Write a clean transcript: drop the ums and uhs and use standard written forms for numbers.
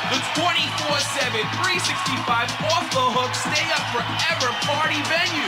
The 24/7, 365 off the hook, stay up forever party venue.